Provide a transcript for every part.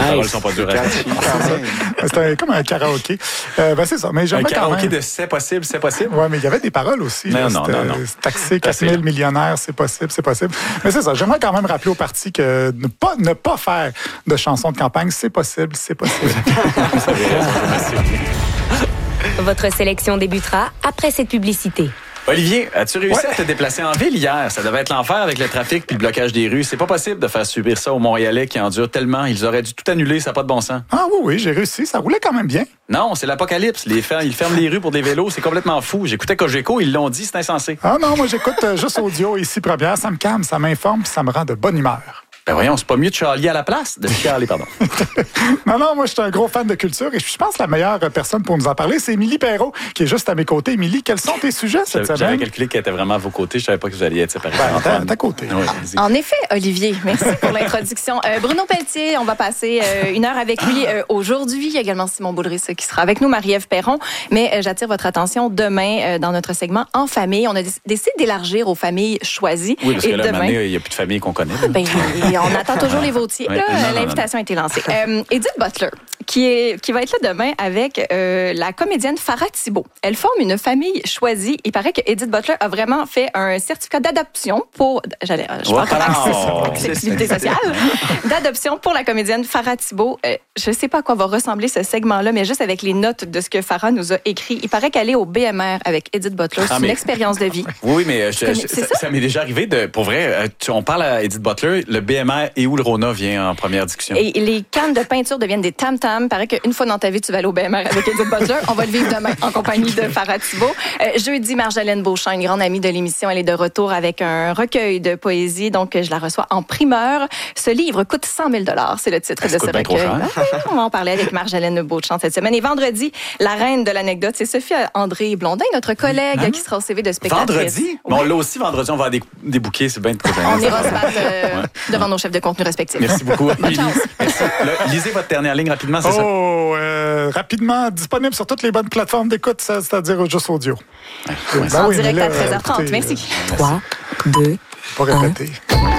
paroles sont pas dures à dire. C'était comme un karaoké. C'est ça. Mais j'aimerais quand même... karaoké de c'est possible. Oui, mais il y avait des paroles aussi. Non. Taxer 4 000 millionnaires, c'est possible. Mais c'est ça. J'aimerais quand même rappeler au parti que ne pas faire de chansons de campagne, c'est possible. Votre sélection débutera après cette publicité. Olivier, as-tu réussi à te déplacer en ville hier? Ça devait être l'enfer avec le trafic puis le blocage des rues. C'est pas possible de faire subir ça aux Montréalais qui endurent tellement. Ils auraient dû tout annuler, ça n'a pas de bon sens. Ah oui, j'ai réussi. Ça roulait quand même bien. Non, c'est l'apocalypse. Ils ferment les rues pour des vélos. C'est complètement fou. J'écoutais Cogeco, ils l'ont dit, c'est insensé. Ah non, moi j'écoute juste audio ici première. Ça me calme, ça m'informe puis ça me rend de bonne humeur. Ben voyons, c'est pas mieux de chialer à la place? De chialer, pardon. Non, moi, je suis un gros fan de culture et je pense que la meilleure personne pour nous en parler, c'est Émilie Perrault, qui est juste à mes côtés. Émilie, quels sont tes sujets cette semaine? J'avais calculé qu'elle était vraiment à vos côtés. Je savais pas que vous alliez être séparés. À ta côté. Oui, en effet, Olivier, merci pour l'introduction. Bruno Pelletier, on va passer une heure avec lui aujourd'hui. Il y a également Simon Boulris qui sera avec nous, Marie-Ève Perron. Mais j'attire votre attention demain dans notre segment En famille. On a décidé d'élargir aux familles choisies. Oui, parce que là, demain, il n'y a plus de famille qu'on connaît. On attend toujours les vautiers. L'invitation a été lancée. Edith Butler, qui va être là demain avec la comédienne Farah Thibault. Elle forme une famille choisie. Il paraît que Edith Butler a vraiment fait un certificat d'adoption pour... accessibilité sociale. D'adoption pour la comédienne Farah Thibault. Je ne sais pas à quoi va ressembler ce segment-là, mais juste avec les notes de ce que Farah nous a écrit, il paraît qu'aller au BMR avec Edith Butler, c'est une expérience de vie. Oui, mais ça m'est déjà arrivé. Pour vrai, on parle à Edith Butler, le BMR et où le Rona vient en première discussion. Et les cannes de peinture deviennent des tam-tams. Il paraît qu'une fois dans ta vie, tu vas aller au BMR avec Edith Butler. On va le vivre demain en compagnie de Farah Thibault. Jeudi, Marjolaine Beauchamp, une grande amie de l'émission, elle est de retour avec un recueil de poésie. Donc, je la reçois en primeur. Ce livre coûte 100 000 $. C'est le titre de ce recueil. On va en parler avec Marjolaine Beauchamp cette semaine. Et vendredi, la reine de l'anecdote, c'est Sophie André Blondin, notre collègue qui sera au CV de spectatrice. Vendredi? Oui. Bon, là aussi, vendredi, on va avoir des bouquets. C'est bien trop bien. On ira se battre devant nos chefs de contenu respectifs. Merci beaucoup. Bonne chance. Merci. Là, lisez votre dernière ligne rapidement, c'est ça? Rapidement, disponible sur toutes les bonnes plateformes d'écoute, c'est-à-dire juste audio. En direct à 13h30. Merci. 3, 2, pas répéter.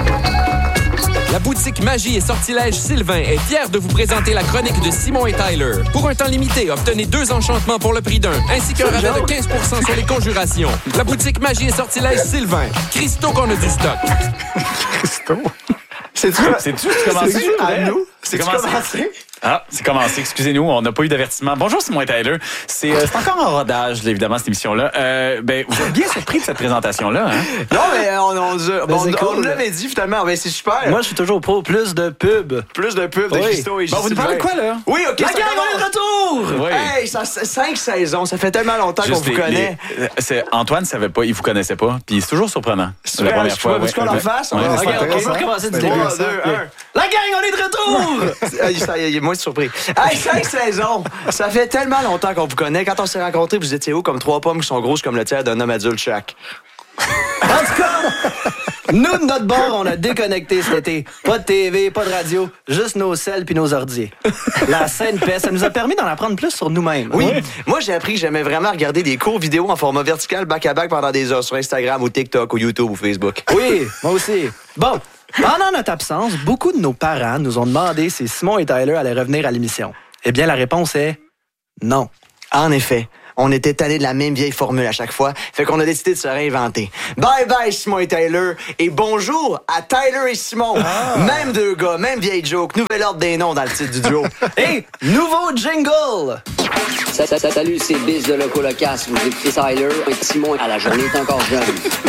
La boutique Magie et Sortilèges Sylvain est fière de vous présenter la chronique de Simon et Tyler. Pour un temps limité, obtenez 2 enchantements pour le prix d'un, ainsi qu'un rabais de 15% sur les conjurations. La boutique Magie et Sortilèges Sylvain. Christo qu'on a du stock. Christo? C'est-tu commencé? À nous? C'est commencé? Ah, c'est commencé. Excusez-nous, on n'a pas eu d'avertissement. Bonjour, Simon et Tyler. C'est encore en rodage, là, évidemment, cette émission-là. Vous êtes bien surpris de cette présentation-là, hein? Non, mais on l'avait dit, finalement. Ben, c'est super. Moi, je suis toujours pour plus de pub. Plus de pub de Christo et Bon, vous nous parlez de quoi, là? Oui, OK. La gang, on est de retour! Oui. Hey, 5 saisons. Ça fait tellement longtemps qu'on vous connaît. Antoine ne savait pas, il vous connaissait pas. Puis c'est toujours surprenant. C'est la première fois. Est-ce qu'on en fasse? OK, on peut recommencer du début. 3, 2, 1. La gang, on est de retour! Il est moins surpris. Hey, 5 saisons! Ça fait tellement longtemps qu'on vous connaît. Quand on s'est rencontrés, vous étiez où? Comme 3 pommes qui sont grosses comme le tiers d'un homme adulte chaque. En tout cas, nous, de notre bord, on a déconnecté cet été. Pas de TV, pas de radio, juste nos selles puis nos ordiers. La saine paix, ça nous a permis d'en apprendre plus sur nous-mêmes. Oui. Moi, j'ai appris que j'aimais vraiment regarder des courts vidéos en format vertical back-à-back pendant des heures sur Instagram ou TikTok ou YouTube ou Facebook. Oui, moi aussi. Bon, pendant notre absence, beaucoup de nos parents nous ont demandé si Simon et Tyler allaient revenir à l'émission. Eh bien, la réponse est non. En effet. On était tannés de la même vieille formule à chaque fois, fait qu'on a décidé de se réinventer. Bye bye Simon et Tyler, et bonjour à Tyler et Simon. Même 2 gars, même vieille joke, nouvel ordre des noms dans le titre du duo. Et nouveau jingle! Salut, c'est Biz de Loco Locas. Vous écoutez Tyler et Simon à la journée est encore jeune.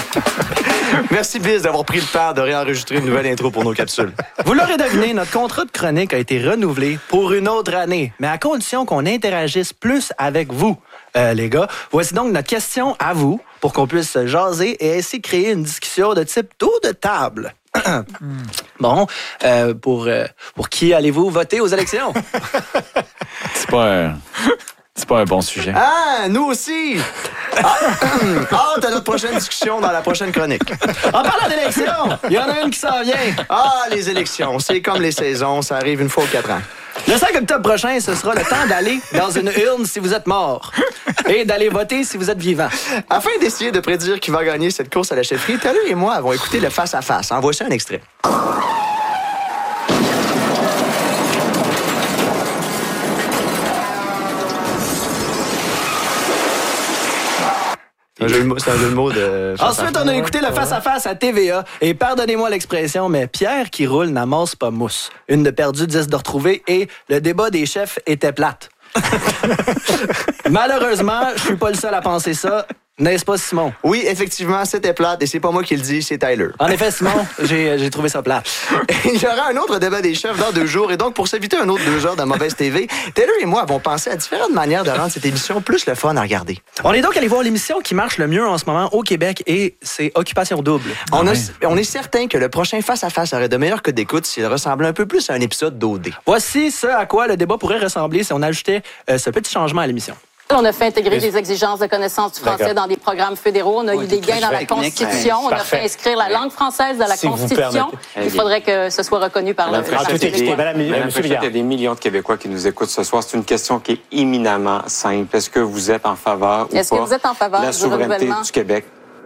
Merci Biz d'avoir pris le temps de réenregistrer une nouvelle intro pour nos capsules. Vous l'aurez deviné, notre contrat de chronique a été renouvelé pour une autre année, mais à condition qu'on interagisse plus avec vous. Les gars, voici donc notre question à vous pour qu'on puisse jaser et ainsi créer une discussion de type tour de table. Bon, pour qui allez-vous voter aux élections? C'est pas un bon sujet. Ah, nous aussi! Hâte à notre prochaine discussion dans la prochaine chronique. En parlant d'élections, il y en a une qui s'en vient. Ah, les élections, c'est comme les saisons, ça arrive une fois aux 4 ans. Le 5 octobre prochain, ce sera le temps d'aller dans une urne si vous êtes mort et d'aller voter si vous êtes vivant. Afin d'essayer de prédire qui va gagner cette course à la chefferie, Tyler et moi avons écouté le face-à-face. En voici un extrait. C'est un jeu de mots de... Ensuite, on a écouté le face-à-face à TVA. Et pardonnez-moi l'expression, mais Pierre qui roule n'amasse pas mousse. Une de perdue, 10 de retrouvée. Et le débat des chefs était plate. Malheureusement, je suis pas le seul à penser ça. N'est-ce pas, Simon? Oui, effectivement, c'était plate et c'est pas moi qui le dis, c'est Tyler. En effet, Simon, j'ai trouvé ça plate. Il y aura un autre débat des chefs dans 2 jours et donc pour s'éviter un autre 2 heures de mauvaise TV, Taylor et moi avons pensé à différentes manières de rendre cette émission plus le fun à regarder. On est donc allé voir l'émission qui marche le mieux en ce moment au Québec et c'est Occupation Double. On est certain que le prochain face-à-face aurait de meilleurs codes d'écoute s'il ressemblait un peu plus à un épisode d'OD. Voici ce à quoi le débat pourrait ressembler si on ajoutait ce petit changement à l'émission. On a fait intégrer des exigences de connaissance du français dans des programmes fédéraux. On a eu des gains dans la Constitution. On a fait inscrire la langue française dans la Constitution. Il faudrait que ce soit reconnu par le Madame Fréchette, il y a des millions de Québécois qui nous écoutent ce soir. C'est une question qui est éminemment simple. Est-ce que vous êtes en faveur ou pas? Est-ce que vous êtes en faveur la souveraineté du Québec?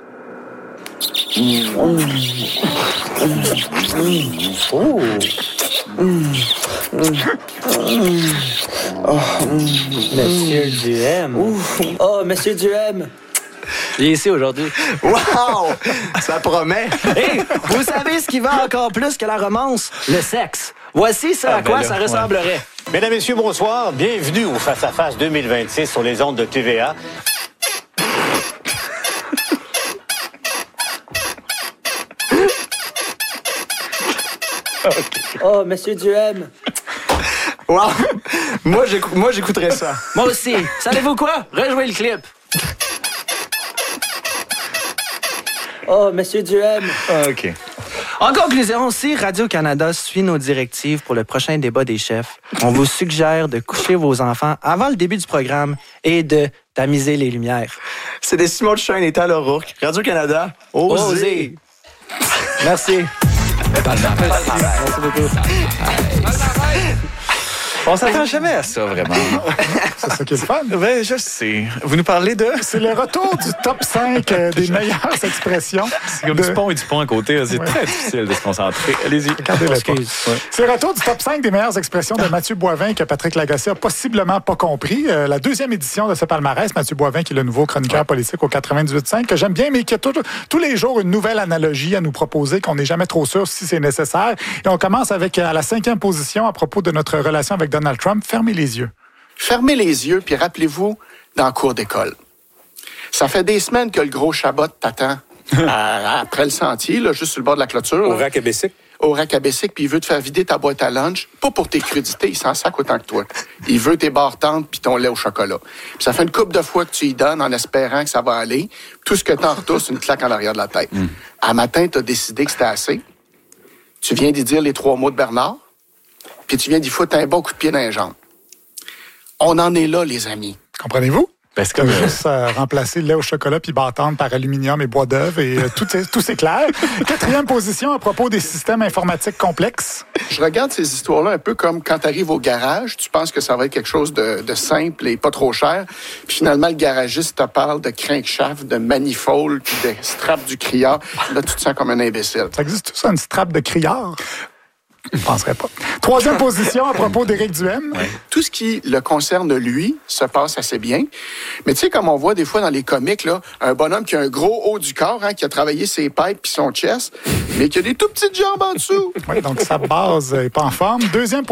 Monsieur Duhem. Oh, Monsieur Duhem. Il est ici aujourd'hui. Wow! Ça promet. Et vous savez ce qui va encore plus que la romance? Le sexe. Voici ce à quoi ça ressemblerait. Mesdames, Messieurs, bonsoir. Bienvenue au Face-à-Face 2026 sur les ondes de TVA. Oh, Monsieur Duhem. Wow! Moi, j'écouterais ça. Moi aussi. Savez-vous quoi? Rejouez le clip. Oh, Monsieur Duhem. OK. En conclusion, si Radio-Canada suit nos directives pour le prochain débat des chefs, on vous suggère de coucher vos enfants avant le début du programme et de tamiser les lumières. C'était Simon Duchesne et Tyler Rourke. Radio-Canada, osez! Merci. Merci beaucoup. On s'attend jamais à ça, vraiment. C'est ça qui est le fun. Ben, je sais. Vous nous parlez de... C'est le retour du top 5 des meilleures expressions. C'est comme du pont et du pont à côté. C'est très difficile de se concentrer. Allez-y. Regardez-le pas. C'est le retour du top 5 des meilleures expressions de Mathieu Boivin que Patrick Lagacé a possiblement pas compris. La 2e édition de ce palmarès, Mathieu Boivin, qui est le nouveau chroniqueur politique au 98.5, que j'aime bien, mais qui a tous les jours une nouvelle analogie à nous proposer, qu'on n'est jamais trop sûr si c'est nécessaire. Et on commence avec à la 5e position à propos de notre relation avec Donald Trump. Fermez les yeux. Fermez les yeux, puis rappelez-vous dans la cour d'école. Ça fait des semaines que le gros Chabot t'attend après le sentier, là, juste sur le bord de la clôture. Au rack à Bessic? Au rack à Bessic, puis il veut te faire vider ta boîte à lunch, pas pour tes crudités, il s'en sac autant que toi. Il veut tes barres tendres puis ton lait au chocolat. Puis ça fait une couple de fois que tu y donnes en espérant que ça va aller. Tout ce que t'en retournes, c'est une claque en arrière de la tête. À matin, t'as décidé que c'était assez. Tu viens d'y dire les 3 mots de Bernard, puis tu viens d'y foutre un bon coup de pied dans les jambes. On en est là, les amis. Comprenez-vous? Ben, c'est comme juste remplacer le lait au chocolat puis bâtendre par aluminium et bois d'œuvre et tout s'éclaire. 4e position à propos des systèmes informatiques complexes. Je regarde ces histoires-là un peu comme quand tu arrives au garage, tu penses que ça va être quelque chose de simple et pas trop cher. Puis finalement, le garagiste te parle de crankshaft, de manifold, puis de strap du criard. Là, tu te sens comme un imbécile. Ça existe tout ça, une strap de criard? Je ne penserais pas. 3e position à propos d'Éric Duhem. Ouais. Tout ce qui le concerne, lui, se passe assez bien. Mais tu sais, comme on voit des fois dans les comics, là, un bonhomme qui a un gros haut du corps, qui a travaillé ses pipes puis son chest, mais qui a des tout petites jambes en dessous. Oui, donc sa base n'est pas en forme. 2e